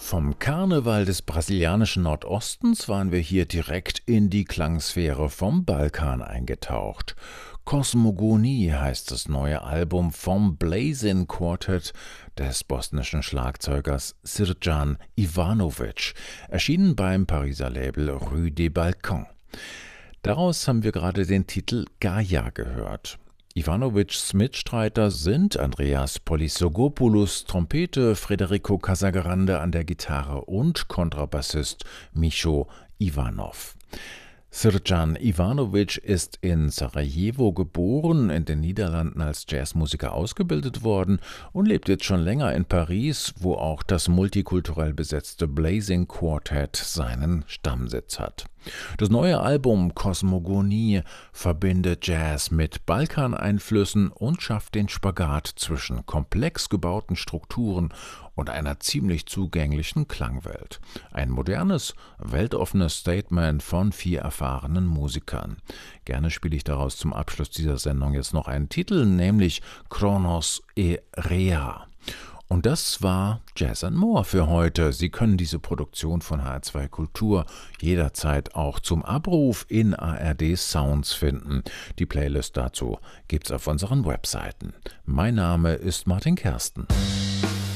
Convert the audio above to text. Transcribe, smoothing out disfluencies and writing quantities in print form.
Vom Karneval des brasilianischen Nordostens waren wir hier direkt in die Klangsphäre vom Balkan eingetaucht. Kosmogonie heißt das neue Album vom Blazin Quartet des bosnischen Schlagzeugers Srdjan Ivanovic, erschienen beim Pariser Label Rue des Balkans. Daraus haben wir gerade den Titel Gaia gehört. Ivanovics Mitstreiter sind Andreas Polissogopoulos Trompete, Federico Casagrande an der Gitarre und Kontrabassist Micho Ivanov. Srdjan Ivanovic ist in Sarajevo geboren, in den Niederlanden als Jazzmusiker ausgebildet worden und lebt jetzt schon länger in Paris, wo auch das multikulturell besetzte Blazin Quartet seinen Stammsitz hat. Das neue Album Kosmogonie verbindet Jazz mit Balkaneinflüssen und schafft den Spagat zwischen komplex gebauten Strukturen und einer ziemlich zugänglichen Klangwelt. Ein modernes, weltoffenes Statement von 4 erfahrenen Musikern. Gerne spiele ich daraus zum Abschluss dieser Sendung jetzt noch einen Titel, nämlich Kronos e Rhea. Und das war Jazz & More für heute. Sie können diese Produktion von HR2 Kultur jederzeit auch zum Abruf in ARD Sounds finden. Die Playlist dazu gibt's auf unseren Webseiten. Mein Name ist Martin Kersten.